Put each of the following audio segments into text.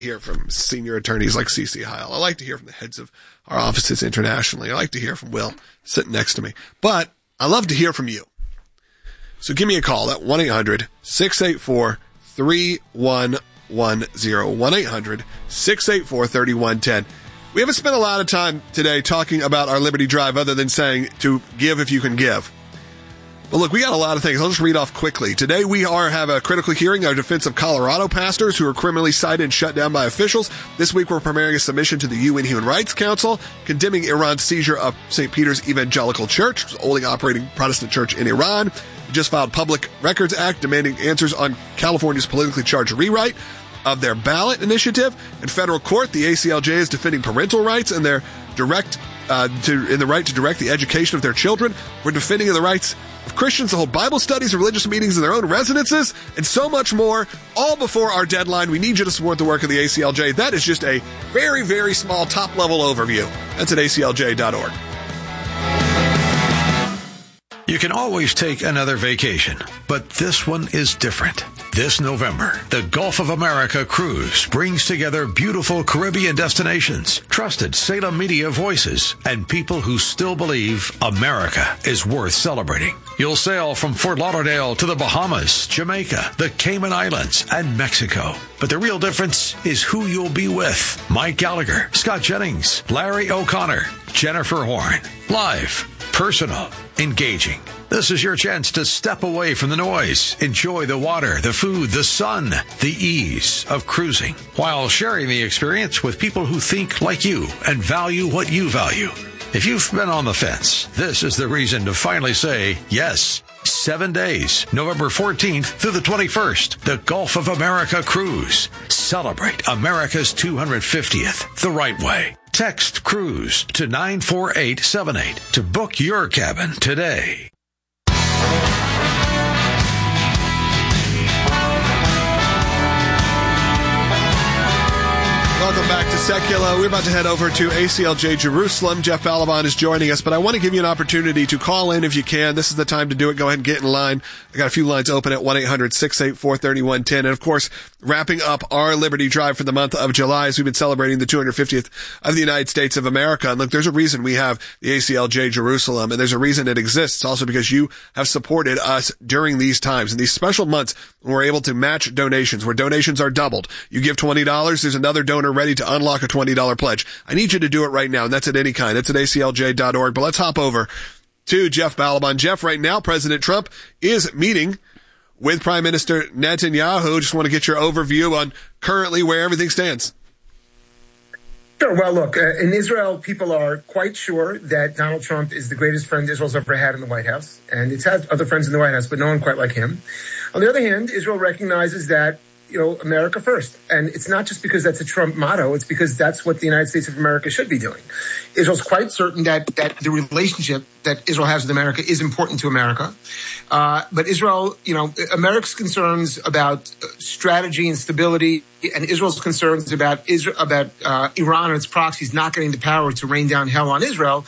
hear from senior attorneys like CC Heil. I like to hear from the heads of our offices internationally. I like to hear from Will sitting next to me. But I love to hear from you. So give me a call at 1-800-684-3110. 1-800-684-3110. We haven't spent a lot of time today talking about our Liberty Drive other than saying to give if you can give. But look, we got a lot of things. I'll just read off quickly. Today we have a critical hearing on defense of Colorado pastors who are criminally cited and shut down by officials. This week we're preparing a submission to the UN Human Rights Council, condemning Iran's seizure of St. Peter's Evangelical Church, the only operating Protestant church in Iran. We just filed Public Records Act demanding answers on California's politically charged rewrite of their ballot initiative. In federal court, the ACLJ is defending parental rights and their the right to direct the education of their children. We're defending the rights of Christians to hold Bible studies and religious meetings in their own residences, and so much more, all before our deadline. We need you to support the work of the ACLJ. That is just a very, very small top-level overview. That's at aclj.org. You can always take another vacation, but this one is different. This November, the Gulf of America Cruise brings together beautiful Caribbean destinations, trusted Salem media voices, and people who still believe America is worth celebrating. You'll sail from Fort Lauderdale to the Bahamas, Jamaica, the Cayman Islands, and Mexico. But the real difference is who you'll be with. Mike Gallagher, Scott Jennings, Larry O'Connor, Jennifer Horn. Live, personal, engaging. This is your chance to step away from the noise, enjoy the water, the food, the sun, the ease of cruising, while sharing the experience with people who think like you and value what you value. If you've been on the fence, this is the reason to finally say yes. 7 days, November 14th through the 21st, the Gulf of America Cruise. Celebrate America's 250th the right way. Text CRUISE to 94878 to book your cabin today. Welcome back to Secular. We're about to head over to ACLJ Jerusalem. Jeff Balaban is joining us, but I want to give you an opportunity to call in if you can. This is the time to do it. Go ahead and get in line. I got a few lines open at 1-800-684-3110. And of course, wrapping up our Liberty Drive for the month of July as we've been celebrating the 250th of the United States of America. And look, there's a reason we have the ACLJ Jerusalem, and there's a reason it exists. It's also because you have supported us during these times. In these special months, we're able to match donations, where donations are doubled. You give $20, there's another donor ready to unlock a $20 pledge. I need you to do it right now, and that's at any kind. It's at aclj.org. But let's hop over to Jeff Balaban. Jeff, right now, President Trump is meeting with Prime Minister Netanyahu. Just want to get your overview on currently where everything stands. Sure. Well, look, in Israel, people are quite sure that Donald Trump is the greatest friend Israel's ever had in the White House. And it's had other friends in the White House, but no one quite like him. On the other hand, Israel recognizes that, America first. And it's not just because that's a Trump motto. It's because that's what the United States of America should be doing. Israel's quite certain that the relationship that Israel has with America is important to America. But Israel, America's concerns about strategy and stability and Israel's concerns about Iran and its proxies not getting the power to rain down hell on Israel,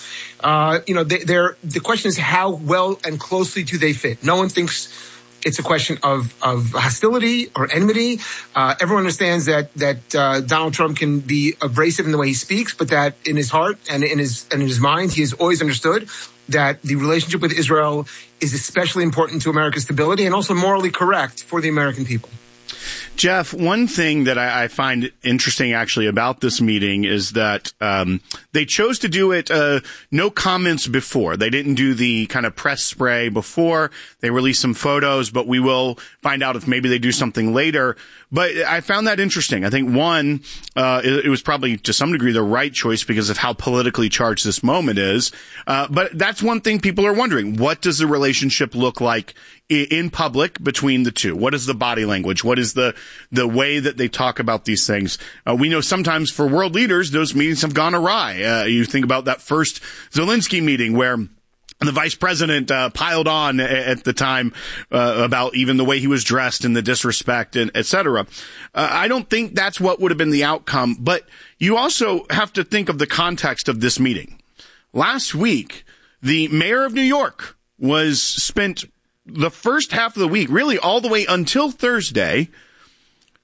the question is how well and closely do they fit? No one thinks it's a question of hostility or enmity. Everyone understands that Donald Trump can be abrasive in the way he speaks, but that in his heart and in his mind, he has always understood that the relationship with Israel is especially important to America's stability and also morally correct for the American people. Jeff, one thing that I find interesting actually about this meeting is that they chose to do it no comments before. They didn't do the kind of press spray before. They released some photos, but we will find out if maybe they do something later. But I found that interesting. I think, one, it was probably to some degree the right choice because of how politically charged this moment is. But that's one thing people are wondering. What does the relationship look like in public between the two? What is the body language? What is the way that they talk about these things? We know sometimes for world leaders, those meetings have gone awry. You think about that first Zelensky meeting where the vice president piled on at the time about even the way he was dressed and the disrespect and et cetera. I don't think that's what would have been the outcome, but you also have to think of the context of this meeting. Last week, the mayor of New York was spent the first half of the week, really all the way until Thursday,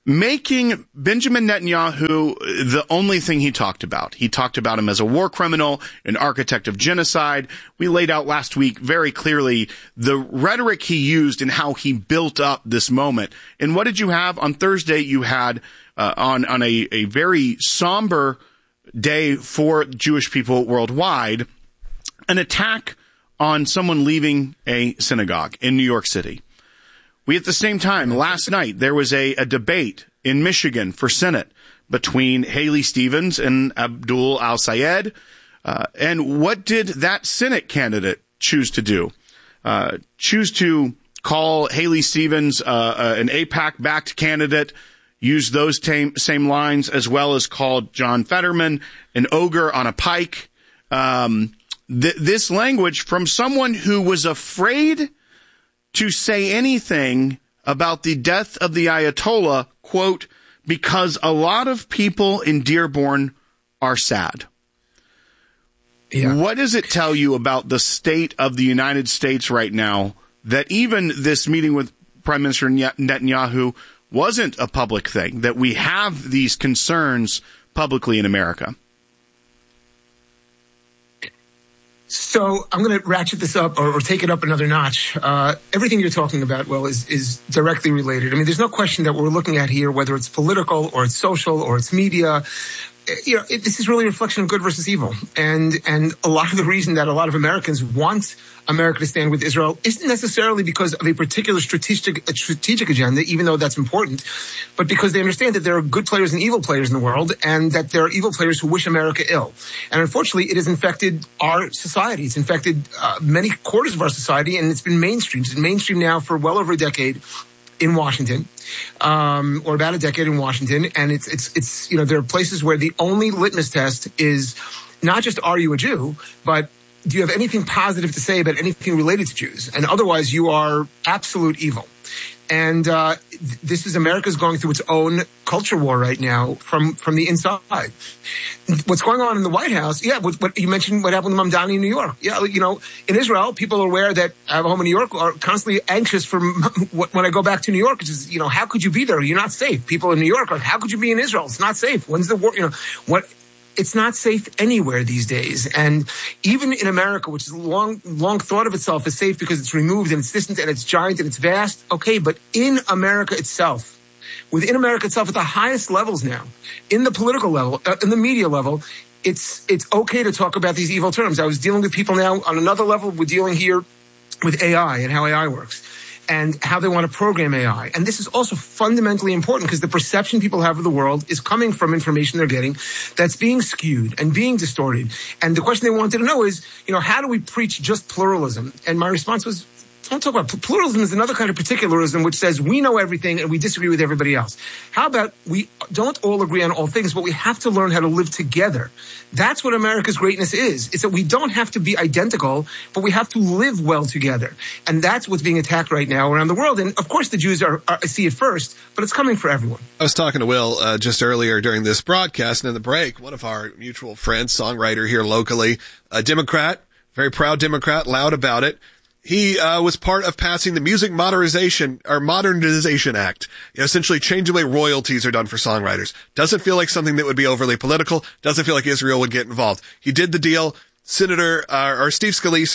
making Benjamin Netanyahu the only thing he talked about. He talked about him as a war criminal, an architect of genocide. We laid out last week very clearly the rhetoric he used and how he built up this moment. And what did you have on Thursday? You had on a very somber day for Jewish people worldwide, an attack on someone leaving a synagogue in New York City. We, at the same time, last night, there was a debate in Michigan for Senate between Haley Stevens and Abdul al-Sayed. And what did that Senate candidate choose to do? Choose to call Haley Stevens an AIPAC-backed candidate, use those same lines, as well as called John Fetterman an ogre on a pike. This language from someone who was afraid to say anything about the death of the Ayatollah, quote, because a lot of people in Dearborn are sad. Yeah. What does it tell you about the state of the United States right now that even this meeting with Prime Minister Netanyahu wasn't a public thing, that we have these concerns publicly in America? So I'm going to ratchet this up or take it up another notch. Everything you're talking about, Will, is directly related. I mean, there's no question that what we're looking at here, whether it's political or it's social or it's media, this is really a reflection of good versus evil. And a lot of the reason that a lot of Americans want America to stand with Israel isn't necessarily because of a particular strategic agenda, even though that's important, but because they understand that there are good players and evil players in the world, and that there are evil players who wish America ill. And unfortunately, it has infected our society. It's infected many quarters of our society, and it's been mainstream. It's been mainstream now for well over a decade in Washington, or about a decade in Washington. And it's there are places where the only litmus test is not just are you a Jew, but do you have anything positive to say about anything related to Jews? And otherwise, you are absolute evil. And this is America's going through its own culture war right now from the inside. What's going on in the White House? Yeah, what you mentioned, what happened to Mamdani in New York. Yeah, in Israel, people are aware that I have a home in New York are constantly anxious from when I go back to New York, which is, how could you be there? You're not safe. People in New York are like, how could you be in Israel? It's not safe. When's the war? It's not safe anywhere these days. And even in America, which is long thought of itself as safe because it's removed and it's distant and it's giant and it's vast. Okay, but in America itself, within America itself at the highest levels now, in the political level, in the media level, it's okay to talk about these evil terms. I was dealing with people now on another level. We're dealing here with AI and how AI works, and how they want to program AI. And this is also fundamentally important because the perception people have of the world is coming from information they're getting that's being skewed and being distorted. And the question they wanted to know is, how do we preach just pluralism? And my response was, don't talk about pluralism. Is another kind of particularism which says we know everything and we disagree with everybody else. How about we don't all agree on all things, but we have to learn how to live together. That's what America's greatness is. It's that we don't have to be identical, but we have to live well together. And that's what's being attacked right now around the world. And of course the Jews see it first, but it's coming for everyone. I was talking to Will just earlier during this broadcast, and in the break, one of our mutual friends, songwriter here locally, a Democrat, very proud Democrat, loud about it. He was part of passing the Music Modernization Act, essentially change the way royalties are done for songwriters. Doesn't feel like something that would be overly political. Doesn't feel like Israel would get involved. He did the deal. Representative Steve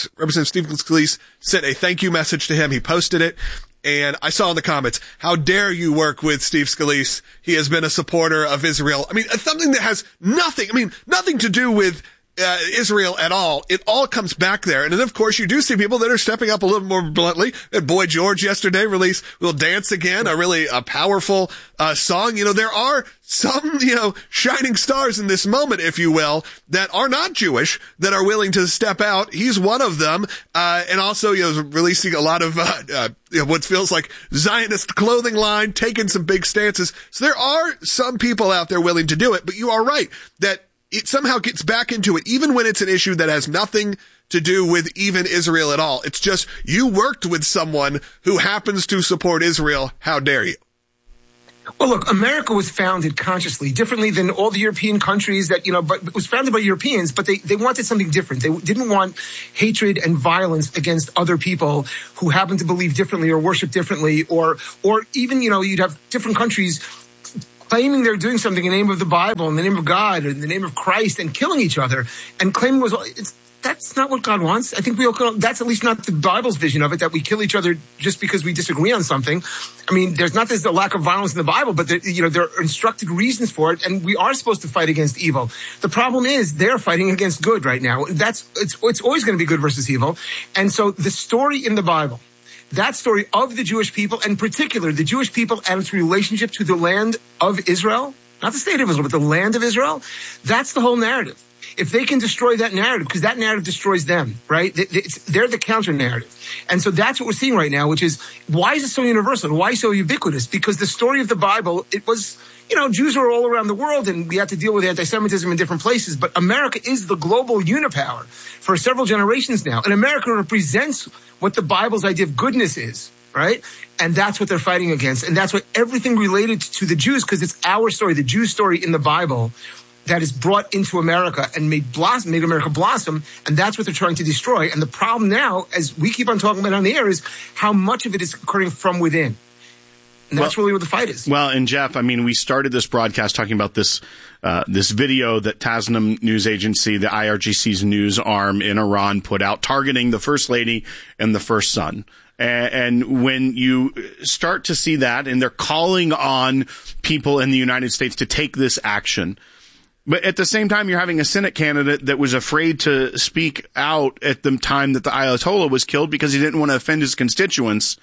Scalise sent a thank you message to him. He posted it. And I saw in the comments, how dare you work with Steve Scalise? He has been a supporter of Israel. I mean, something that has nothing to do with Israel at all. It all comes back there. And then, of course, you do see people that are stepping up a little more bluntly. Boy George yesterday released We'll Dance Again, a powerful song. There are some, shining stars in this moment, if you will, that are not Jewish, that are willing to step out. He's one of them. And also, releasing a lot of, what feels like Zionist clothing line, taking some big stances. So there are some people out there willing to do it. But you are right that it somehow gets back into it, even when it's an issue that has nothing to do with even Israel at all. It's just, you worked with someone who happens to support Israel. How dare you? Well, look, America was founded consciously, differently than all the European countries but it was founded by Europeans, but they wanted something different. They didn't want hatred and violence against other people who happen to believe differently or worship differently, or even, you'd have different countries claiming they're doing something in the name of the Bible, in the name of God, or in the name of Christ, and killing each other, and claiming that's not what God wants. I think that's at least not the Bible's vision of it, that we kill each other just because we disagree on something. I mean, there's a lack of violence in the Bible, but there are instructed reasons for it, and we are supposed to fight against evil. The problem is they're fighting against good right now. It's always going to be good versus evil. And so the story in the Bible, that story of the Jewish people, in particular, the Jewish people and its relationship to the land of Israel, not the state of Israel, but the land of Israel, that's the whole narrative. If they can destroy that narrative, because that narrative destroys them, right? They're the counter narrative. And so that's what we're seeing right now, which is, why is it so universal? Why so ubiquitous? Because the story of the Bible, it was, Jews are all around the world, and we had to deal with anti-Semitism in different places. But America is the global unipower for several generations now. And America represents what the Bible's idea of goodness is, right? And that's what they're fighting against. And that's what everything related to the Jews, because it's our story, the Jews' story in the Bible, that is brought into America and made America blossom, and that's what they're trying to destroy. And the problem now, as we keep on talking about on the air, is how much of it is occurring from within. And that's really what the fight is. Well, and Jeff, I mean, we started this broadcast talking about this video that Tasnim News Agency, the IRGC's news arm in Iran, put out targeting the First Lady and the First Son. And when you start to see that, and they're calling on people in the United States to take this action, but at the same time, you're having a Senate candidate that was afraid to speak out at the time that the Ayatollah was killed because he didn't want to offend his constituents.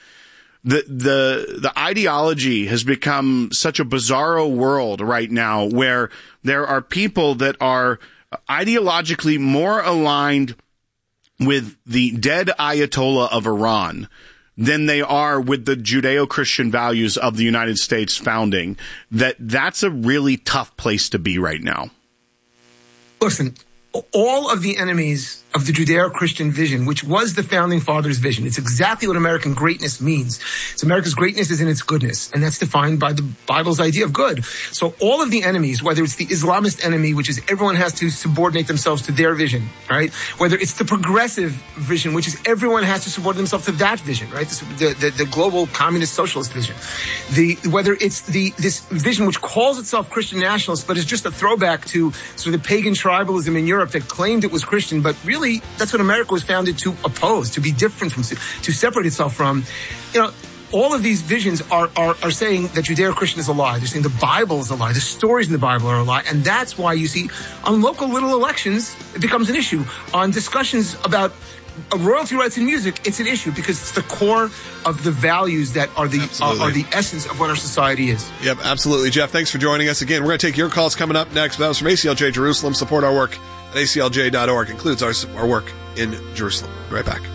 The ideology has become such a bizarro world right now, where there are people that are ideologically more aligned with the dead Ayatollah of Iran than they are with the Judeo-Christian values of the United States founding. That's a really tough place to be right now. Listen, all of the enemies of the Judeo-Christian vision, which was the founding fathers' vision, it's exactly what American greatness means. It's America's greatness is in its goodness, and that's defined by the Bible's idea of good. So all of the enemies, whether it's the Islamist enemy, which is everyone has to subordinate themselves to their vision, right? Whether it's the progressive vision, which is everyone has to subordinate themselves to that vision, right? The global communist socialist vision. Whether it's this vision which calls itself Christian nationalist, but is just a throwback to sort of the pagan tribalism in Europe that claimed it was Christian, but really that's what America was founded to oppose, to be different from, to separate itself from. All of these visions are saying that Judeo-Christian is a lie. They're saying the Bible is a lie. The stories in the Bible are a lie. And that's why you see on local little elections, it becomes an issue. On discussions about royalty rights in music, it's an issue because it's the core of the values that are the essence of what our society is. Yep, absolutely. Jeff, thanks for joining us again. We're going to take your calls coming up next. That was from ACLJ Jerusalem. Support our work at aclj.org. Includes our work in Jerusalem. Be right back.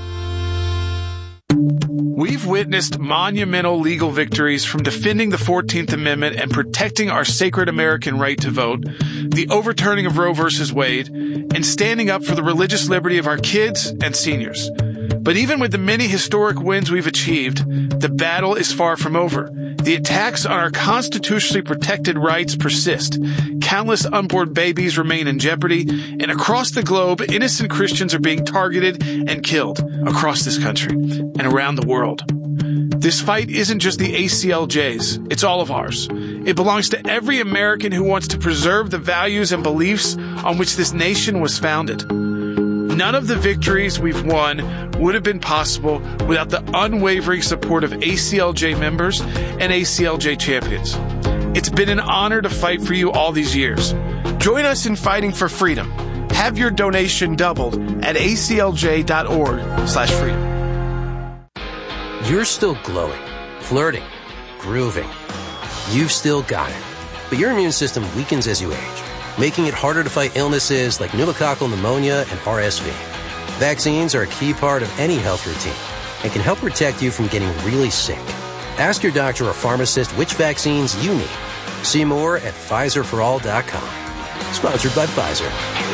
We've witnessed monumental legal victories from defending the 14th Amendment and protecting our sacred American right to vote, the overturning of Roe v. Wade, and standing up for the religious liberty of our kids and seniors. But even with the many historic wins we've achieved, the battle is far from over. The attacks on our constitutionally protected rights persist. Countless unborn babies remain in jeopardy, and across the globe, innocent Christians are being targeted and killed across this country and around the world. This fight isn't just the ACLJ's, it's all of ours. It belongs to every American who wants to preserve the values and beliefs on which this nation was founded. None of the victories we've won would have been possible without the unwavering support of ACLJ members and ACLJ champions. It's been an honor to fight for you all these years. Join us in fighting for freedom. Have your donation doubled at aclj.org/freedom. You're still glowing, flirting, grooving. You've still got it. But your immune system weakens as you age, making it harder to fight illnesses like pneumococcal pneumonia and RSV. Vaccines are a key part of any health routine and can help protect you from getting really sick. Ask your doctor or pharmacist which vaccines you need. See more at PfizerForAll.com. Sponsored by Pfizer.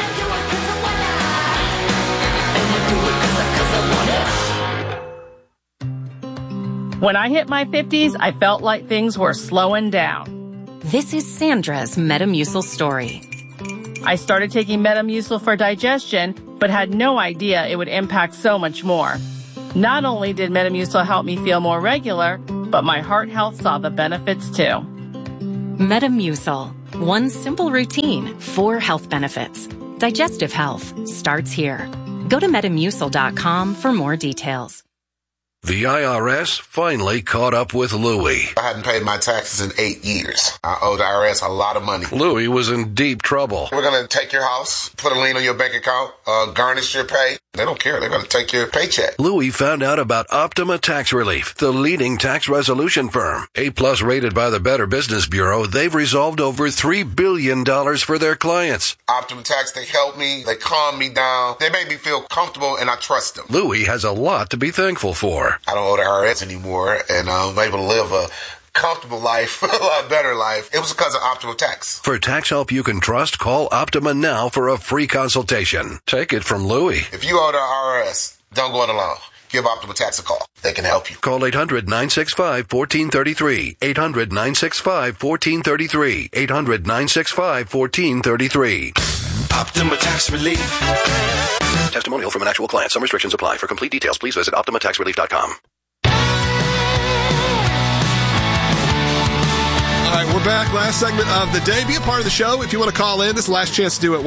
When I hit my 50s, I felt like things were slowing down. This is Sandra's Metamucil story. I started taking Metamucil for digestion, but had no idea it would impact so much more. Not only did Metamucil help me feel more regular, but my heart health saw the benefits too. Metamucil. One simple routine, 4 health benefits. Digestive health starts here. Go to Metamucil.com for more details. The IRS finally caught up with Louie. I hadn't paid my taxes in 8 years. I owe the IRS a lot of money. Louie was in deep trouble. We're going to take your house, put a lien on your bank account, garnish your pay. They don't care. They're going to take your paycheck. Louie found out about Optima Tax Relief, the leading tax resolution firm. A-plus rated by the Better Business Bureau, they've resolved over $3 billion for their clients. Optima Tax, they help me. They calm me down. They make me feel comfortable, and I trust them. Louie has a lot to be thankful for. I don't owe the IRS anymore, and I'm able to live a comfortable life, a lot better life. It was because of Optima Tax. For tax help you can trust, call Optima now for a free consultation. Take it from Louie. If you owe the IRS, don't go it alone. Give Optima Tax a call. They can help you. Call 800-965-1433. 800-965-1433. 800-965-1433. Optima Tax Relief. Testimonial from an actual client. Some restrictions apply. For complete details, please visit OptimaTaxRelief.com. All right, we're back. Last segment of the day. Be a part of the show. If you want to call in, this is the last chance to do it.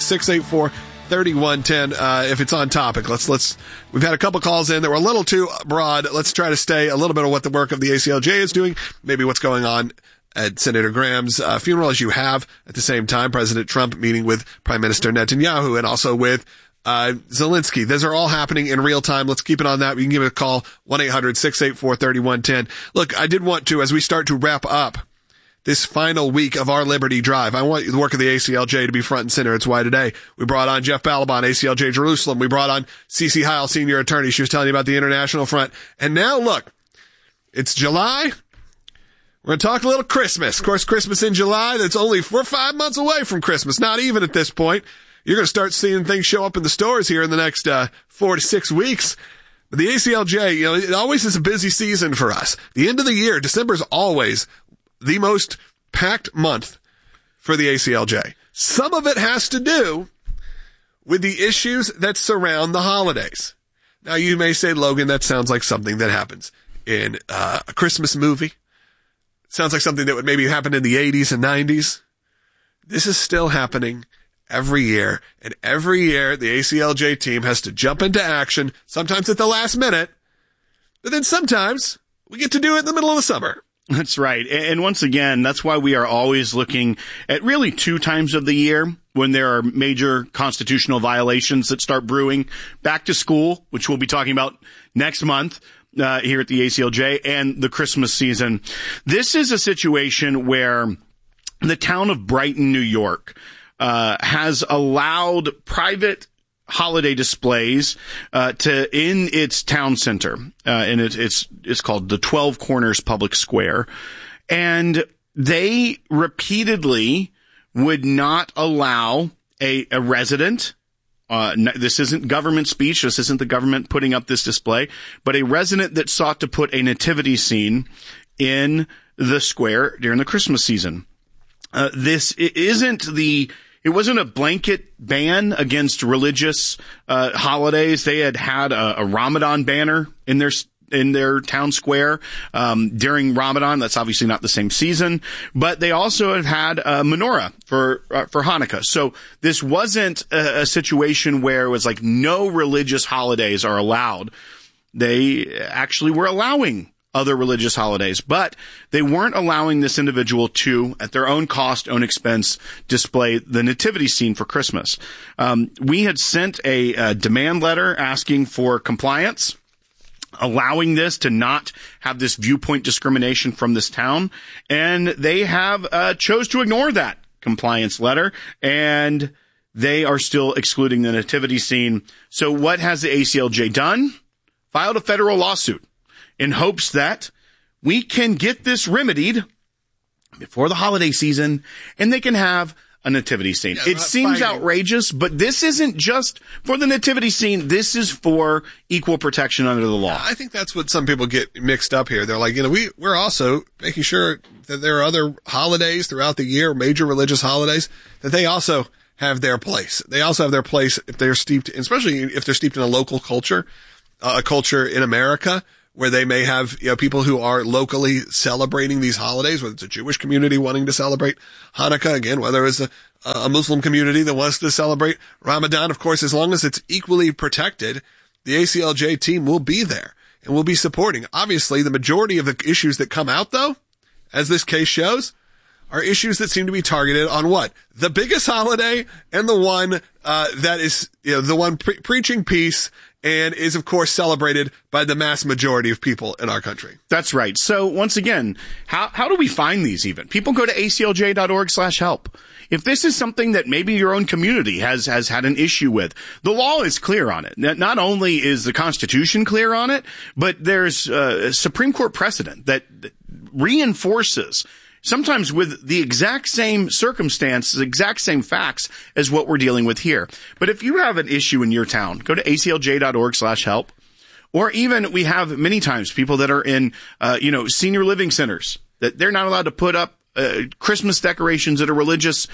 1-800-684-3110. If it's on topic, we've had a couple calls in that were a little too broad. Let's try to stay a little bit of what the work of the ACLJ is doing. Maybe what's going on at Senator Graham's funeral, as you have at the same time President Trump meeting with Prime Minister Netanyahu and also with Zelensky. Those are all happening in real time. Let's keep it on that. You can give it a call, 1-800-684-3110. Look, I did want to, as we start to wrap up this final week of our Liberty Drive, I want the work of the ACLJ to be front and center. It's why today we brought on Jeff Balaban, ACLJ Jerusalem. We brought on Cece Heil, senior attorney. She was telling you about the international front. And now, look, it's July. We're going to talk a little Christmas. Of course, Christmas in July, we're 5 months away from Christmas. Not even at this point. You're going to start seeing things show up in the stores here in the next 4 to 6 weeks. But the ACLJ, it always is a busy season for us. The end of the year, December is always the most packed month for the ACLJ. Some of it has to do with the issues that surround the holidays. Now, you may say, Logan, that sounds like something that happens in a Christmas movie. Sounds like something that would maybe happen in the 80s and 90s. This is still happening every year. And every year, the ACLJ team has to jump into action, sometimes at the last minute. But then sometimes we get to do it in the middle of the summer. That's right. And once again, that's why we are always looking at really 2 times of the year when there are major constitutional violations that start brewing. Back to school, which we'll be talking about next month here at the ACLJ, and the Christmas season. This is a situation where the town of Brighton, New York, has allowed private holiday displays in its town center, and it's called the 12 Corners Public Square, and they repeatedly would not allow a resident. This isn't government speech. This isn't the government putting up this display, but a resident that sought to put a nativity scene in the square during the Christmas season. It wasn't a blanket ban against religious holidays. They had a Ramadan banner in their town square during Ramadan. That's obviously not the same season, but they also had a menorah for Hanukkah. So this wasn't a situation where it was like no religious holidays are allowed. They actually were allowing other religious holidays, but they weren't allowing this individual to, at their own cost, own expense, display the nativity scene for Christmas. We had sent a demand letter asking for compliance, allowing this to not have this viewpoint discrimination from this town, and they have chose to ignore that compliance letter, and they are still excluding the nativity scene. So what has the ACLJ done? Filed a federal lawsuit in hopes that we can get this remedied before the holiday season and they can have a nativity scene. It seems outrageous, but this isn't just for the nativity scene. This is for equal protection under the law. Yeah, I think that's what some people get mixed up here. They're like, we're also making sure that there are other holidays throughout the year, major religious holidays, that they also have their place. They also have their place if they're steeped, especially if they're steeped in a local culture, a culture in America, where they may have, people who are locally celebrating these holidays, whether it's a Jewish community wanting to celebrate Hanukkah, again, whether it's a Muslim community that wants to celebrate Ramadan. Of course, as long as it's equally protected, the ACLJ team will be there and will be supporting. Obviously, the majority of the issues that come out, though, as this case shows, are issues that seem to be targeted on what? The biggest holiday and the one that is, the one preaching peace and is, of course, celebrated by the mass majority of people in our country. That's right. So once again, how do we find these even? People go to aclj.org/help. If this is something that maybe your own community has had an issue with, the law is clear on it. Not only is the Constitution clear on it, but there's a Supreme Court precedent that reinforces, sometimes with the exact same circumstances, exact same facts as what we're dealing with here. But if you have an issue in your town, go to aclj.org/help. Or even we have many times people that are in, senior living centers that they're not allowed to put up Christmas decorations that are religious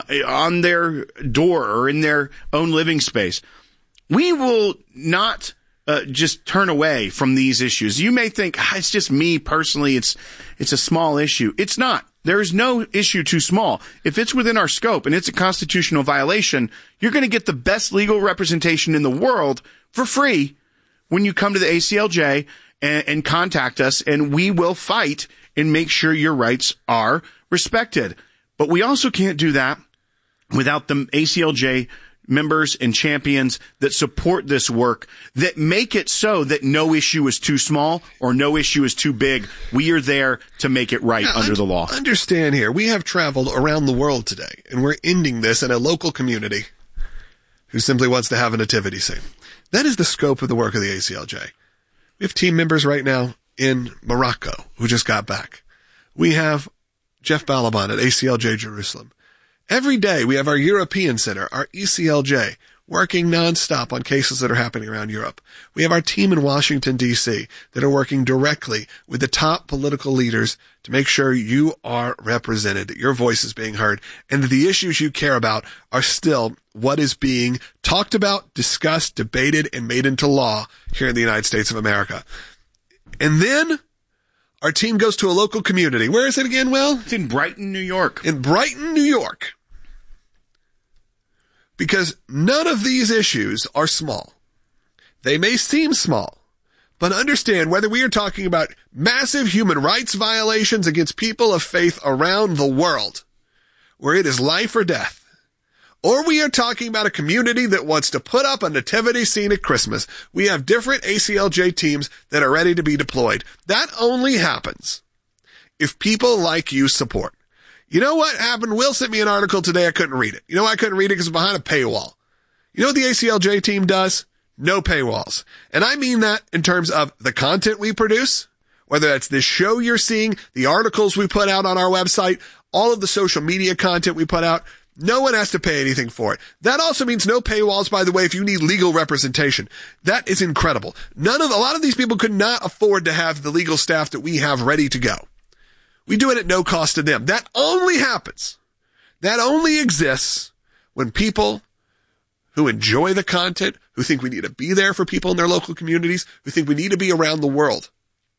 on their door or in their own living space. We will not just turn away from these issues. You may think, it's just me personally, it's a small issue. It's not. There is no issue too small. If it's within our scope and it's a constitutional violation, you're going to get the best legal representation in the world for free when you come to the ACLJ and contact us, and we will fight and make sure your rights are respected. But we also can't do that without the ACLJ members and champions that support this work, that make it so that no issue is too small or no issue is too big. We are there to make it right under the law. Understand here, we have traveled around the world today, and we're ending this in a local community who simply wants to have a nativity scene. That is the scope of the work of the ACLJ. We have team members right now in Morocco who just got back. We have Jeff Balaban at ACLJ Jerusalem. Every day we have our European Center, our ECLJ, working nonstop on cases that are happening around Europe. We have our team in Washington, D.C. that are working directly with the top political leaders to make sure you are represented, that your voice is being heard, and that the issues you care about are still what is being talked about, discussed, debated, and made into law here in the United States of America. And then our team goes to a local community. Where is it again, Will? It's in Brighton, New York. In Brighton, New York. Because none of these issues are small. They may seem small, but understand whether we are talking about massive human rights violations against people of faith around the world, where it is life or death, or we are talking about a community that wants to put up a nativity scene at Christmas, we have different ACLJ teams that are ready to be deployed. That only happens if people like you support. You know what happened? Will sent me an article today. I couldn't read it. You know why I couldn't read it? Because it's behind a paywall. You know what the ACLJ team does? No paywalls. And I mean that in terms of the content we produce, whether that's this show you're seeing, the articles we put out on our website, all of the social media content we put out. No one has to pay anything for it. That also means no paywalls, by the way, if you need legal representation. That is incredible. A lot of these people could not afford to have the legal staff that we have ready to go. We do it at no cost to them. That only happens. That only exists when people who enjoy the content, who think we need to be there for people in their local communities, who think we need to be around the world,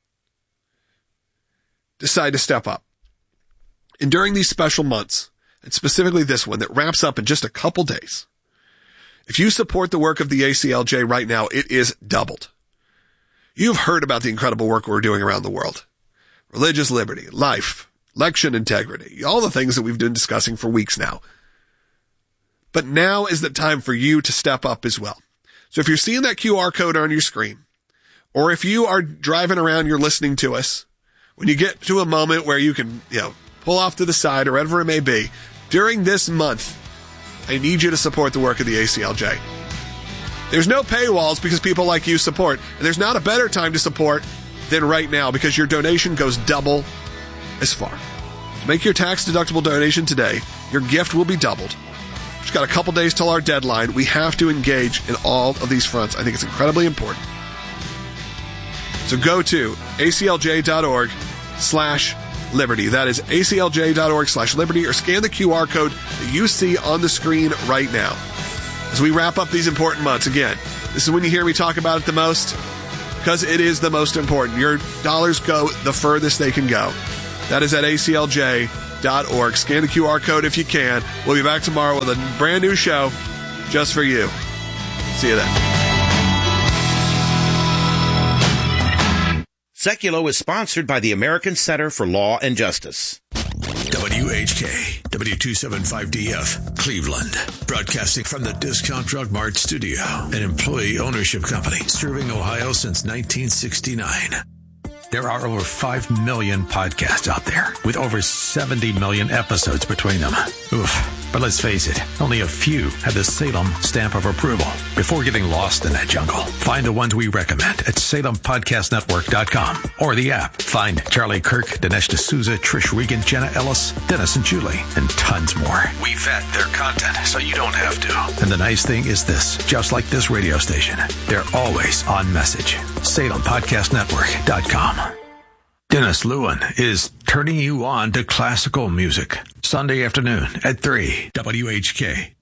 decide to step up. And during these special months, and specifically this one that wraps up in just a couple days, if you support the work of the ACLJ right now, it is doubled. You've heard about the incredible work we're doing around the world. Religious liberty, life, election integrity, all the things that we've been discussing for weeks now. But now is the time for you to step up as well. So if you're seeing that QR code on your screen, or if you are driving around, you're listening to us, when you get to a moment where you can, pull off to the side or whatever it may be, during this month, I need you to support the work of the ACLJ. There's no paywalls because people like you support, and there's not a better time to support than right now because your donation goes double as far. So make your tax-deductible donation today. Your gift will be doubled. We've got a couple days till our deadline. We have to engage in all of these fronts. I think it's incredibly important. So go to aclj.org/liberty. That is aclj.org/liberty, or scan the QR code that you see on the screen right now. As we wrap up these important months, again, this is when you hear me talk about it the most. because it is the most important. Your dollars go the furthest they can go. That is at aclj.org. Scan the QR code if you can. We'll be back tomorrow with a brand new show just for you. See you then. Seculo is sponsored by the American Center for Law and Justice. WHK, W275DF, Cleveland. Broadcasting from the Discount Drug Mart studio, an employee ownership company serving Ohio since 1969. There are over 5 million podcasts out there, with over 70 million episodes between them. Oof. But let's face it, only a few have the Salem stamp of approval. Before getting lost in that jungle, find the ones we recommend at SalemPodcastNetwork.com or the app. Find Charlie Kirk, Dinesh D'Souza, Trish Regan, Jenna Ellis, Dennis and Julie, and tons more. We vet their content so you don't have to. And the nice thing is this, just like this radio station, they're always on message. SalemPodcastNetwork.com. Dennis Lewin is turning you on to classical music. Sunday afternoon at 3, WHK.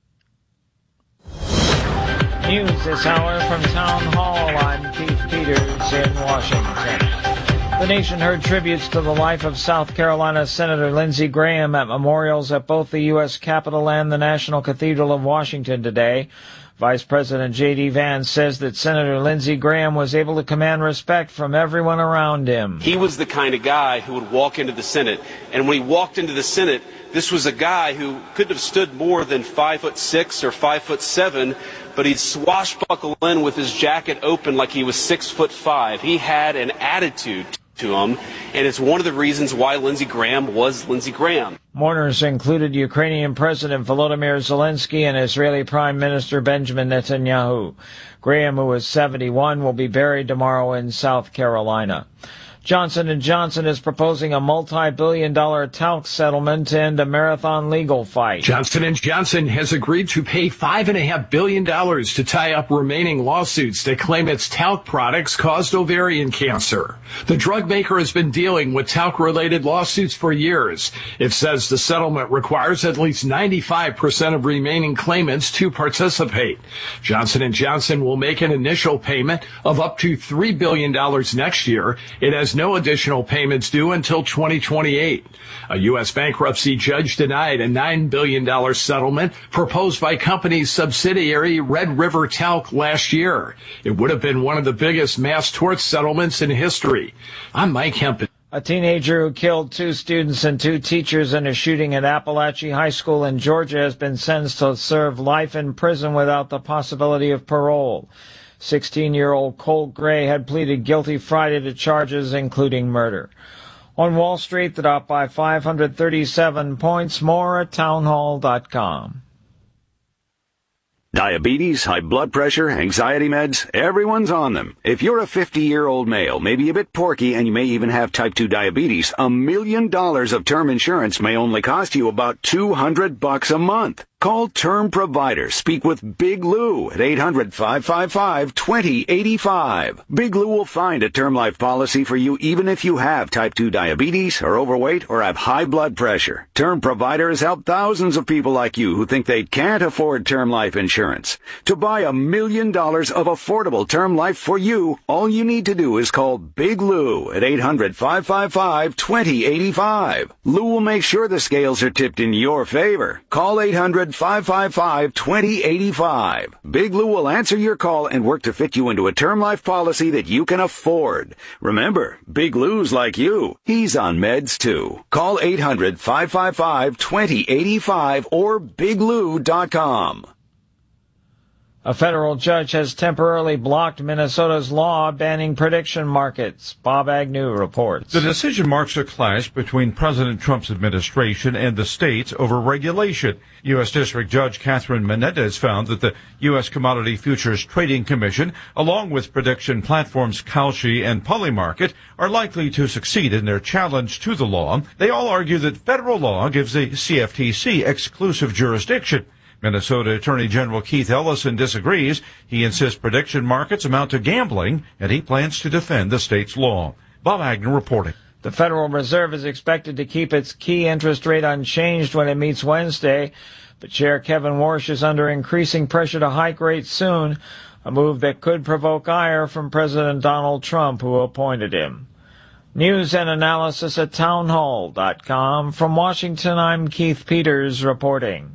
News this hour from Town Hall. I'm Keith Peters in Washington. The nation heard tributes to the life of South Carolina Senator Lindsey Graham at memorials at both the U.S. Capitol and the National Cathedral of Washington today. Vice President J.D. Vance says that Senator Lindsey Graham was able to command respect from everyone around him. He was the kind of guy who would walk into the Senate, and when he walked into the Senate, this was a guy who couldn't have stood more than 5'6" or 5'7", but he'd swashbuckle in with his jacket open like he was 6'5". He had an attitude to him, and it's one of the reasons why Lindsey Graham was Lindsey Graham. Mourners included Ukrainian President Volodymyr Zelensky and Israeli Prime Minister Benjamin Netanyahu. Graham, who is 71, will be buried tomorrow in South Carolina. Johnson & Johnson is proposing a multi-billion-dollar talc settlement to end a marathon legal fight. Johnson & Johnson has agreed to pay $5.5 billion to tie up remaining lawsuits that claim its talc products caused ovarian cancer. The drug maker has been dealing with talc-related lawsuits for years. It says the settlement requires at least 95% of remaining claimants to participate. Johnson & Johnson will make an initial payment of up to $3 billion next year. It has no additional payments due until 2028. A U.S. bankruptcy judge denied a $9 billion settlement proposed by company's subsidiary Red River Talc last year. It would have been one of the biggest mass tort settlements in history. I'm Mike Hempen. A teenager who killed 2 students and 2 teachers in a shooting at Appalachian High School in Georgia has been sentenced to serve life in prison without the possibility of parole. 16-year-old Colt Gray had pleaded guilty Friday to charges including murder. On Wall Street, the Dow by 537 points. More at townhall.com. Diabetes, high blood pressure, anxiety meds, everyone's on them. If you're a 50-year-old male, maybe a bit porky, and you may even have type 2 diabetes, $1 million of term insurance may only cost you about $200 a month. Call Term Provider. Speak with Big Lou at 800-555-2085. Big Lou will find a term life policy for you even if you have type 2 diabetes, are overweight, or have high blood pressure. Term Provider has helped thousands of people like you who think they can't afford term life insurance. To buy $1 million of affordable term life for you, all you need to do is call Big Lou at 800-555-2085. Lou will make sure the scales are tipped in your favor. Call 800-555-2085. Big Lou will answer your call and work to fit you into a term life policy that you can afford. Remember, Big Lou's like you. He's on meds too. Call 800-555-2085 or biglou.com. A federal judge has temporarily blocked Minnesota's law banning prediction markets. Bob Agnew reports. The decision marks a clash between President Trump's administration and the states over regulation. U.S. District Judge Catherine Menendez found that the U.S. Commodity Futures Trading Commission, along with prediction platforms Kalshi and Polymarket, are likely to succeed in their challenge to the law. They all argue that federal law gives the CFTC exclusive jurisdiction. Minnesota Attorney General Keith Ellison disagrees. He insists prediction markets amount to gambling, and he plans to defend the state's law. Bob Agnew reporting. The Federal Reserve is expected to keep its key interest rate unchanged when it meets Wednesday, but Chair Kevin Warsh is under increasing pressure to hike rates soon. a move that could provoke ire from President Donald Trump, who appointed him. News and analysis at townhall.com. From Washington, I'm Keith Peters reporting.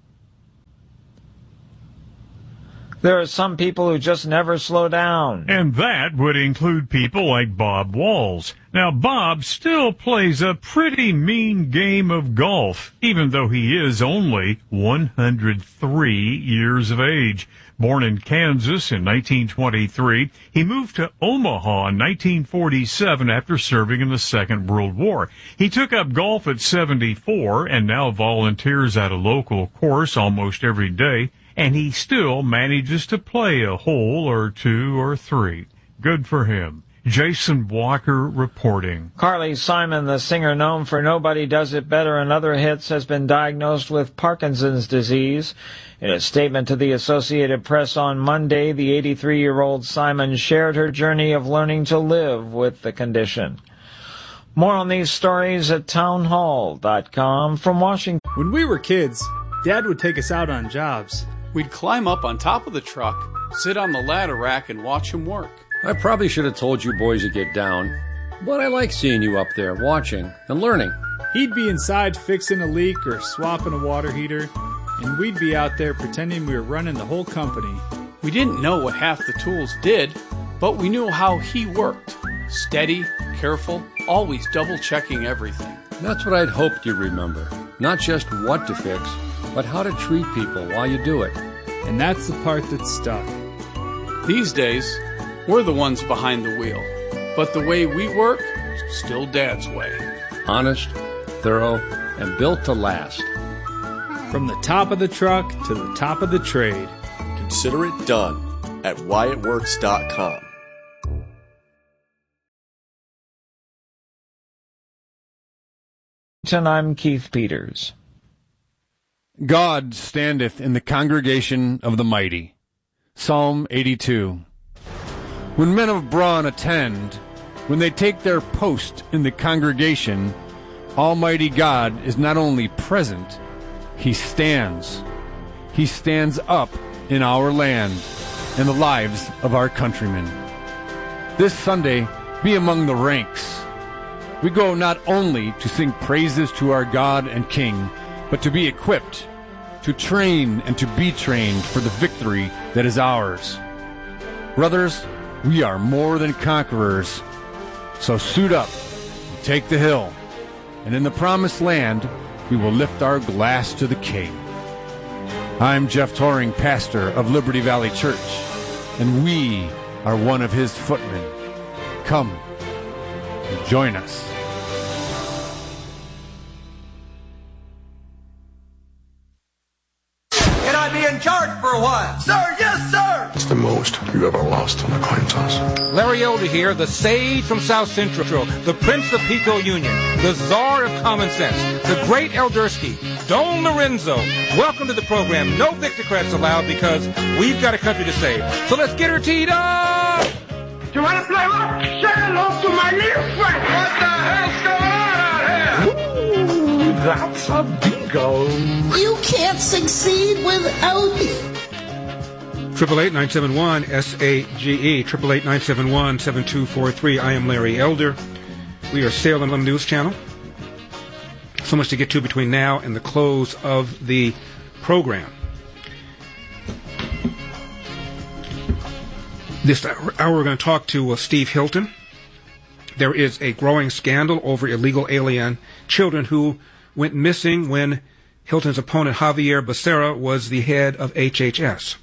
There are some people who just never slow down. And that would include people like Bob Walls. Now, Bob still plays a pretty mean game of golf, even though he is only 103 years of age. Born in Kansas in 1923, he moved to Omaha in 1947 after serving in the Second World War. He took up golf at 74 and now volunteers at a local course almost every day. And he still manages to play a hole or two or three. Good for him. Jason Walker reporting. Carly Simon, the singer known for Nobody Does It Better and other hits, has been diagnosed with Parkinson's disease. In a statement to the Associated Press on Monday, the 83-year-old Simon shared her journey of learning to live with the condition. More on these stories at townhall.com. From Washington. When we were kids, Dad would take us out on jobs. We'd climb up on top of the truck, sit on the ladder rack, and watch him work. I probably should have told you boys to get down, but I like seeing you up there watching and learning. He'd be inside fixing a leak or swapping a water heater, and we'd be out there pretending we were running the whole company. We didn't know what half the tools did, but we knew how he worked. Steady, careful, always double-checking everything. That's what I'd hoped you'd remember. Not just what to fix, but how to treat people while you do it. And that's the part that stuck. These days, we're the ones behind the wheel. But the way we work, still Dad's way. Honest, thorough, and built to last. From the top of the truck to the top of the trade. Consider it done at WyattWorks.com. I'm Keith Peters. God standeth in the congregation of the mighty. Psalm 82. When men of brawn attend, when they take their post in the congregation, Almighty God is not only present, He stands. He stands up in our land and the lives of our countrymen. This Sunday, be among the ranks. We go not only to sing praises to our God and King, but to be equipped, to train and to be trained for the victory that is ours. Brothers, we are more than conquerors. So suit up and take the hill, and in the promised land we will lift our glass to the King. I'm Jeff Toring, pastor of Liberty Valley Church, and we are one of his footmen. Come and join us. In charge for a while. Sir, yes, sir! It's the most you ever lost on a coin toss. Larry Elder here, the sage from South Central, the Prince of Pico Union, the Czar of Common Sense, the great Eldersky, Don Lorenzo. Welcome to the program. No Victocrats allowed because we've got a country to save. So let's get her teed up! You want to play what? Say hello to my little friend! What the hell's going on out here? Ooh, that's a bingo. You can't succeed without me. 888-971-SAGE, 888-971-7243. I am Larry Elder. We are Salem News Channel. So much to get to between now and the close of the program. This hour we're going to talk to Steve Hilton. There is a growing scandal over illegal alien children who went missing when Hilton's opponent Javier Becerra was the head of HHS.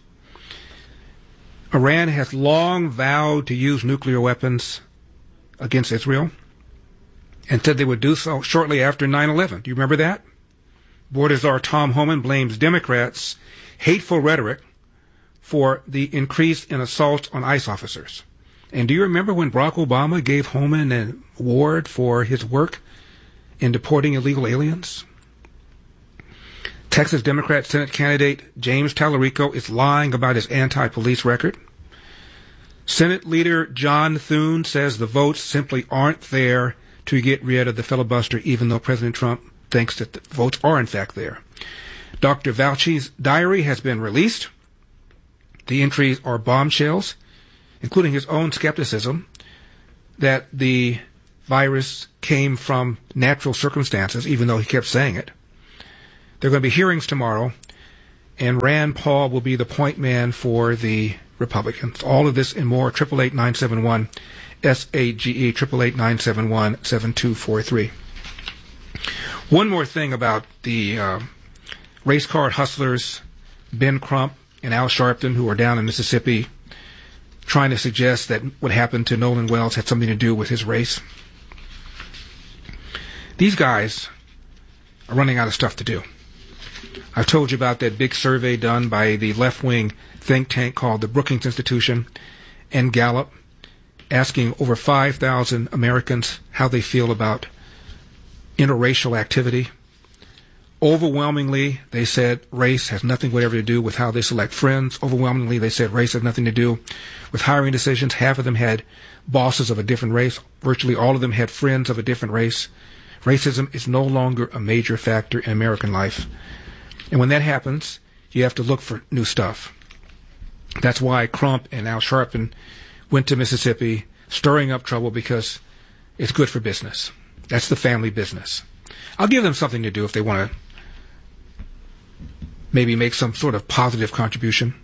Iran has long vowed to use nuclear weapons against Israel and said they would do so shortly after 9/11. Do you remember that? Border Czar Tom Homan blames Democrats' hateful rhetoric for the increase in assaults on ICE officers. And do you remember when Barack Obama gave Homan an award for his work in deporting illegal aliens? Texas Democrat Senate candidate James Tallarico is lying about his anti-police record. Senate leader John Thune says the votes simply aren't there to get rid of the filibuster, even though President Trump thinks that the votes are in fact there. Dr. Fauci's diary has been released. The entries are bombshells, including his own skepticism that the virus came from natural circumstances, even though he kept saying it. There are going to be hearings tomorrow, and Rand Paul will be the point man for the Republicans. All of this and more, 888-971 SAGE, 888-971-7243. One more thing about the race card hustlers, Ben Crump and Al Sharpton, who are down in Mississippi, trying to suggest that what happened to Nolan Wells had something to do with his race. These guys are running out of stuff to do. I've told you about that big survey done by the left-wing think tank called the Brookings Institution and Gallup, asking over 5,000 Americans how they feel about interracial activity. Overwhelmingly, they said race has nothing whatever to do with how they select friends. Overwhelmingly, they said race has nothing to do with hiring decisions. Half of them had bosses of a different race. Virtually all of them had friends of a different race. Racism is no longer a major factor in American life. And when that happens, you have to look for new stuff. That's why Crump and Al Sharpton went to Mississippi, stirring up trouble because it's good for business. That's the family business. I'll give them something to do if they want to maybe make some sort of positive contribution.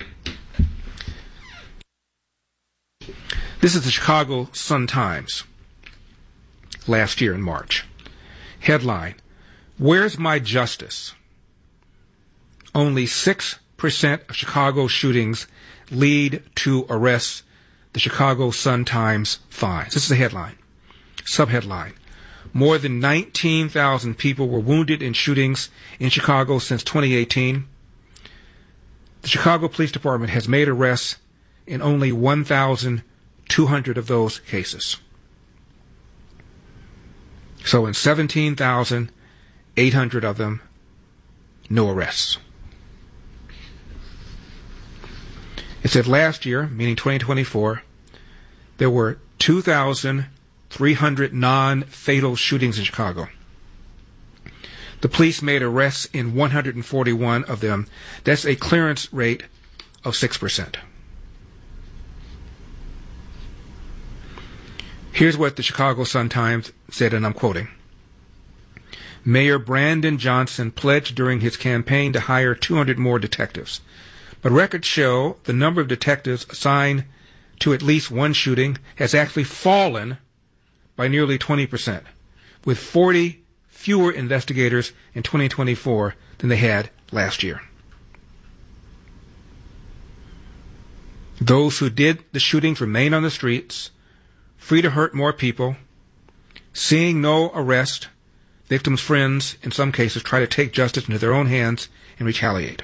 This is the Chicago Sun-Times last year in March. Headline, "Where's my justice?" Only 6% of Chicago shootings lead to arrests, the Chicago Sun-Times finds. This is the headline. Subheadline, more than 19,000 people were wounded in shootings in Chicago since 2018. The Chicago Police Department has made arrests in only 1,200 of those cases. So in 17,800 of them, no arrests. It said last year, meaning 2024, there were 2,300 non-fatal shootings in Chicago. The police made arrests in 141 of them. That's a clearance rate of 6%. Here's what the Chicago Sun-Times said, and I'm quoting. Mayor Brandon Johnson pledged during his campaign to hire 200 more detectives. But records show the number of detectives assigned to at least one shooting has actually fallen by nearly 20%, with 40 fewer investigators in 2024 than they had last year. Those who did the shootings remain on the streets, free to hurt more people, seeing no arrest. Victims' friends, in some cases, try to take justice into their own hands and retaliate.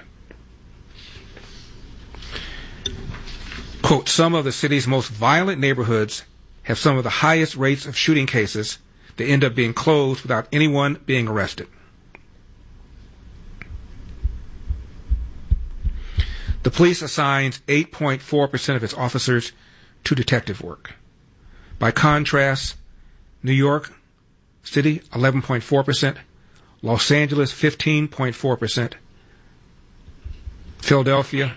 Quote, some of the city's most violent neighborhoods have some of the highest rates of shooting cases that end up being closed without anyone being arrested. The police assigns 8.4% of its officers to detective work. By contrast, New York City, 11.4%, Los Angeles, 15.4%, Philadelphia,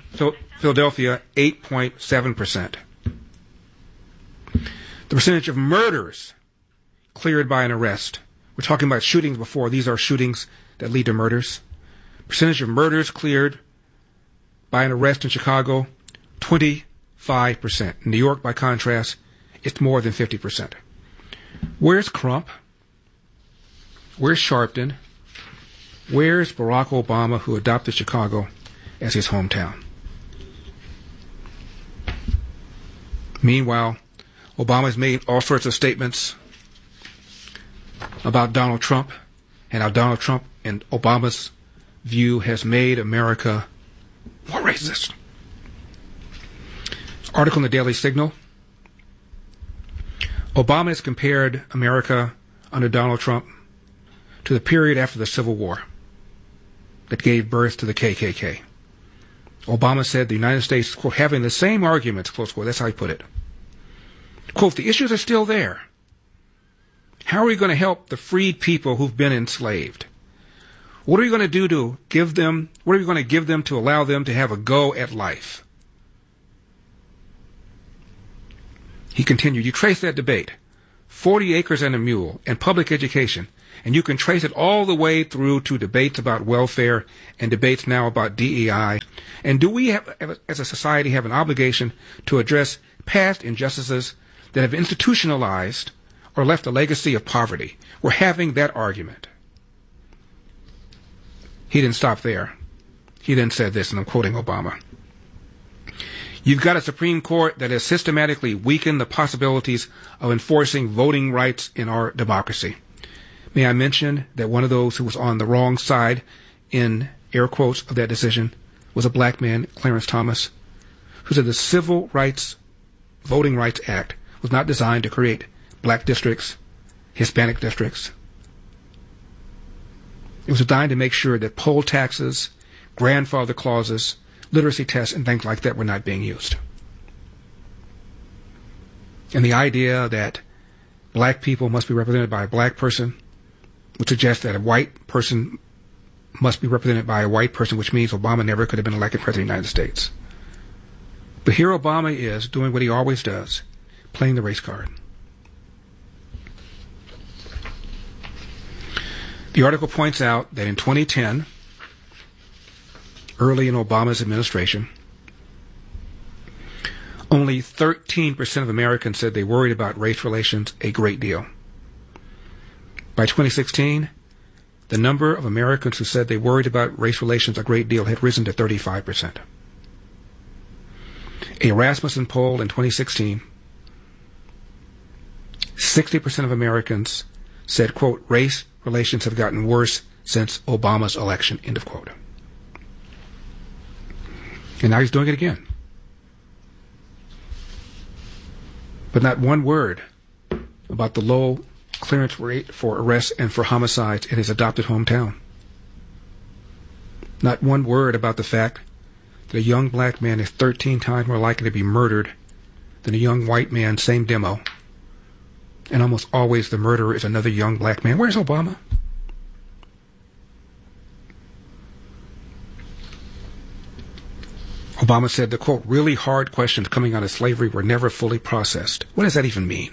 8.7%. The percentage of murders cleared by an arrest. We're talking about shootings before. These are shootings that lead to murders. Percentage of murders cleared by an arrest in Chicago, 25%. In New York, by contrast, it's more than 50%. Where's Crump? Where's Sharpton? Where's Barack Obama, who adopted Chicago as his hometown? Meanwhile, Obama's made all sorts of statements about Donald Trump and how Donald Trump and Obama's view has made America more racist. Article in the Daily Signal. Obama has compared America under Donald Trump to the period after the Civil War that gave birth to the KKK. Obama said the United States, quote, having the same arguments, close quote, that's how he put it. Quote, the issues are still there. How are we going to help the freed people who've been enslaved? What are we going to do to give them, what are we going to give them to allow them to have a go at life? He continued, you trace that debate, 40 acres and a mule, and public education, and you can trace it all the way through to debates about welfare and debates now about DEI. And do we have, as a society, have an obligation to address past injustices that have institutionalized or left a legacy of poverty? We're having that argument. He didn't stop there. He then said this, and I'm quoting Obama. You've got a Supreme Court that has systematically weakened the possibilities of enforcing voting rights in our democracy. May I mention that one of those who was on the wrong side, in air quotes, of that decision was a black man, Clarence Thomas, who said the Civil Rights Voting Rights Act was not designed to create black districts, Hispanic districts. It was designed to make sure that poll taxes, grandfather clauses, literacy tests, and things like that were not being used. And the idea that black people must be represented by a black person would suggest that a white person must be represented by a white person, which means Obama never could have been elected president of the United States. But here Obama is doing what he always does, playing the race card. The article points out that in 2010, early in Obama's administration, only 13% of Americans said they worried about race relations a great deal. By 2016, the number of Americans who said they worried about race relations a great deal had risen to 35%. A Rasmussen poll in 2016, 60% of Americans said, quote, race relations have gotten worse since Obama's election, end of quote. And now he's doing it again. But not one word about the low clearance rate for arrests and for homicides in his adopted hometown. Not one word about the fact that a young black man is 13 times more likely to be murdered than a young white man, same demo. And almost always the murderer is another young black man. Where's Obama? Obama said the, quote, really hard questions coming out of slavery were never fully processed. What does that even mean?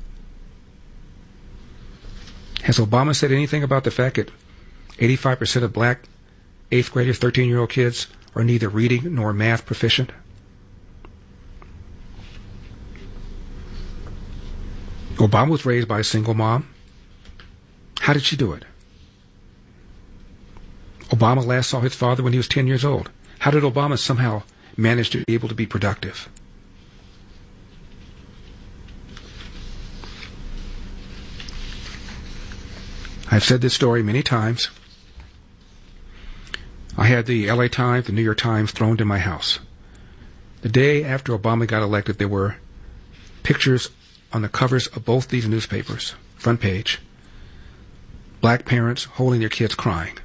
Has Obama said anything about the fact that 85% of black 8th graders, 13-year-old kids, are neither reading nor math proficient? Obama was raised by a single mom. How did she do it? Obama last saw his father when he was 10 years old. How did Obama somehow manage to be able to be productive? I've said this story many times. I had the LA Times, the New York Times thrown to my house. The day after Obama got elected, there were pictures on the covers of both these newspapers, front page, black parents holding their kids crying.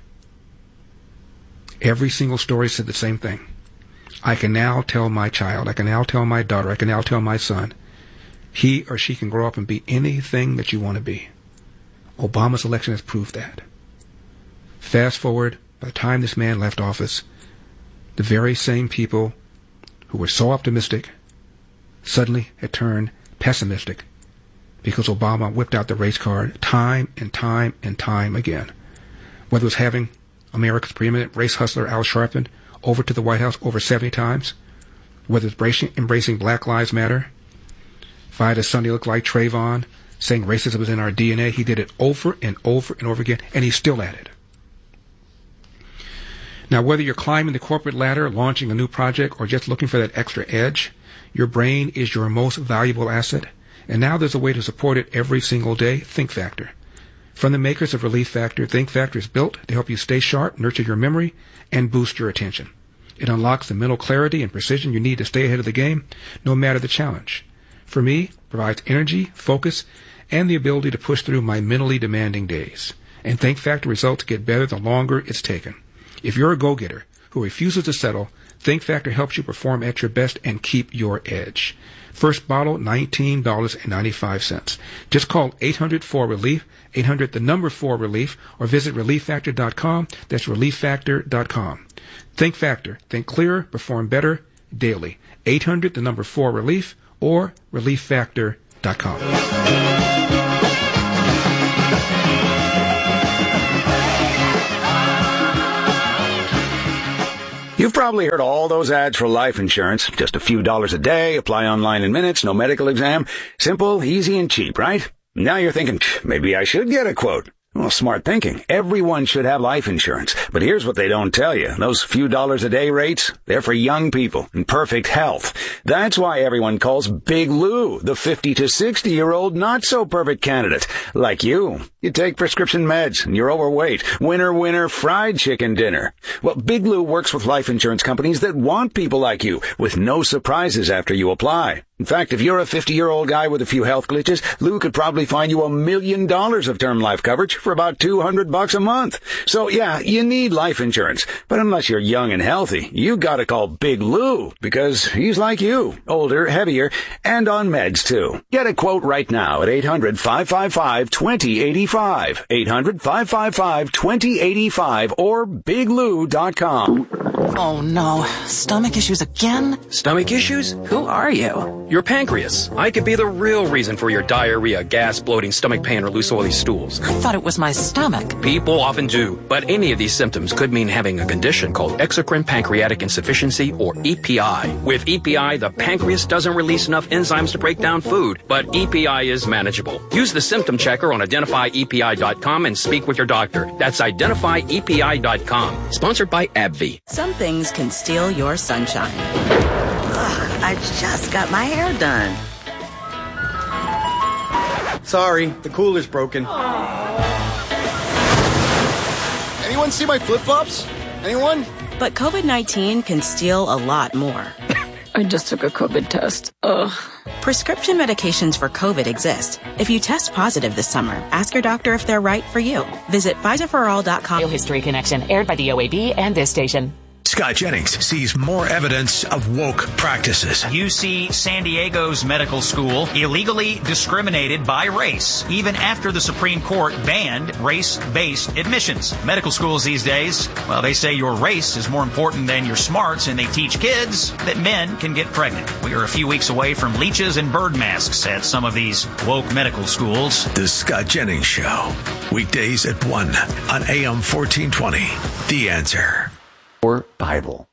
Every single story said the same thing. I can now tell my child, I can now tell my daughter, I can now tell my son, he or she can grow up and be anything that you want to be. Obama's election has proved that. Fast forward, by the time this man left office, the very same people who were so optimistic suddenly had turned pessimistic because Obama whipped out the race card time and time and time again. Whether it was having America's preeminent race hustler Al Sharpton over to the White House over 70 times, whether it's embracing Black Lives Matter, if I had a son he looked like Trayvon, saying racism was in our DNA, he did it over and over and over again, and he's still at it. Now, whether you're climbing the corporate ladder, launching a new project, or just looking for that extra edge, your brain is your most valuable asset, and now there's a way to support it every single day, Think Factor. From the makers of Relief Factor, Think Factor is built to help you stay sharp, nurture your memory, and boost your attention. It unlocks the mental clarity and precision you need to stay ahead of the game, no matter the challenge. For me, it provides energy, focus, and the ability to push through my mentally demanding days. And Think Factor results get better the longer it's taken. If you're a go-getter who refuses to settle, Think Factor helps you perform at your best and keep your edge. First bottle, $19.95. Just call 800-4-RELIEF, 800-4-RELIEF, or visit ReliefFactor.com. That's ReliefFactor.com. Think Factor. Think clearer, perform better, daily. 800-4-RELIEF, or relieffactor.com. You've probably heard all those ads for life insurance. Just a few dollars a day, apply online in minutes, no medical exam. Simple, easy, and cheap, right? Now you're thinking, maybe I should get a quote. Well, smart thinking. Everyone should have life insurance. But here's what they don't tell you. Those few dollars a day rates, they're for young people in perfect health. That's why everyone calls Big Lou the 50 to 60-year-old not-so-perfect candidate. Like you. You take prescription meds and you're overweight. Winner, fried chicken dinner. Well, Big Lou works with life insurance companies that want people like you with no surprises after you apply. In fact, if you're a 50-year-old guy with a few health glitches, Lou could probably find you $1 million of term life coverage for about $200 a month. So yeah, you need life insurance. But unless you're young and healthy, you gotta call Big Lou because he's like you. Older, heavier, and on meds too. Get a quote right now at 800-555-2085. 800-555-2085 or biglou.com. Oh no, stomach issues again? Stomach issues? Who are you? Your pancreas. I could be the real reason for your diarrhea, gas, bloating, stomach pain, or loose oily stools. I thought it was my stomach. People often do, but any of these symptoms could mean having a condition called exocrine pancreatic insufficiency, or EPI. With EPI, the pancreas doesn't release enough enzymes to break down food, but EPI is manageable. Use the symptom checker on identifyepi.com and speak with your doctor. That's identifyepi.com. Sponsored by AbbVie. Some things can steal your sunshine. Ugh, I just got my hair done. Sorry, the cooler's broken. Anyone see my flip-flops? Anyone? But COVID-19 can steal a lot more. I just took a COVID test. Ugh. Prescription medications for COVID exist. If you test positive this summer, ask your doctor if they're right for you. Visit PfizerForAll.com. History Connection, aired by the OAB and this station. Scott Jennings sees more evidence of woke practices. UC San Diego's medical school illegally discriminated by race, even after the Supreme Court banned race-based admissions. Medical schools these days, well, they say your race is more important than your smarts, and they teach kids that men can get pregnant. We are a few weeks away from leeches and bird masks at some of these woke medical schools. The Scott Jennings Show, weekdays at 1 on AM 1420. The Answer. Or Bible.